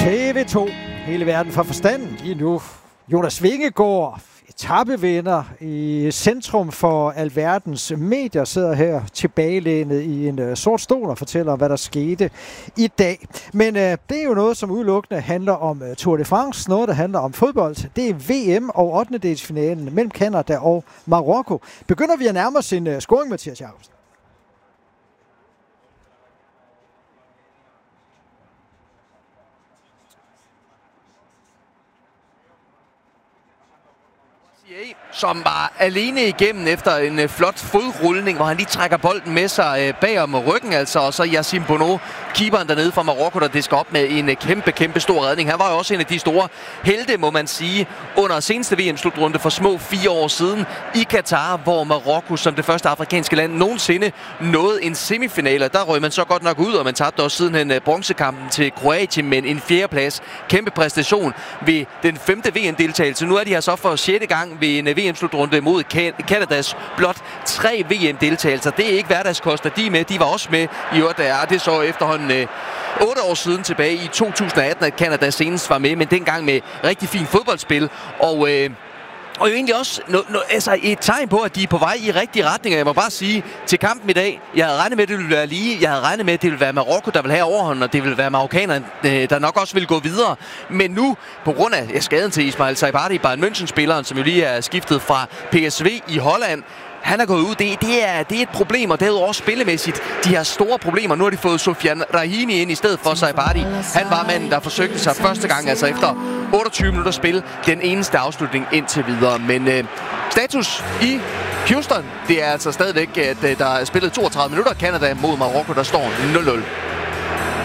TV2. Hele verden for forstanden lige nu. Jonas Vingegaard, etapevinder i centrum for alverdens medier, sidder her tilbagelænet i en sort stol og fortæller, hvad der skete i dag. Men det er jo noget, som udelukkende handler om Tour de France, noget, der handler om fodbold. Det er VM og 8. finalen mellem Canada og Marokko. Begynder vi at nærme os en scoring, Mathias Jacobsen? Som var alene igennem efter en flot fodrulning, hvor han lige trækker bolden med sig bag om ryggen, altså. Og så Yassine Bounou, keeperen dernede fra Marokko, der disker op med en kæmpe stor redning. Han var jo også en af de store helte, må man sige, under seneste VM-slutrunde for små 4 år siden i Katar, hvor Marokko som det første afrikanske land nogensinde nåede en semifinale. Der røg man så godt nok ud, og man tabte også sidenhen bronzekampen til Kroatien, men en 4. plads. Kæmpe præstation ved den 5. VM-deltagelse. Nu er de her så for 6. gang ved en VM-slutrunde mod Canadas blot 3 VM-deltagelser. Det er ikke hverdagskost, at de er med. De var også med i år, der det så efterhånden 8 år siden tilbage i 2018, at Canada senest var med, men dengang med rigtig fint fodboldspil. Og jo egentlig også altså et tegn på, at de er på vej i rigtig retning. Jeg må bare sige, til kampen i dag, jeg havde regnet med, at det ville være lige. Jeg havde regnet med, at det ville være Marokko, der ville have overhånden, og det ville være marokkanerne, der nok også ville gå videre. Men nu, på grund af skaden til Ismail Saibari, Bayern München-spilleren, som jo lige er skiftet fra PSV i Holland, han er gået ud. Det er et problem, og derudover også spillemæssigt. De har store problemer. Nu har de fået Sofiane Rahimi ind i stedet for Saibari. Han var manden, der forsøgte sig første gang, altså efter 28 minutter spil. Den eneste afslutning indtil videre. Men status i Houston, det er altså stadigvæk, at der er spillet 32 minutter. Canada mod Marokko, der står 0-0.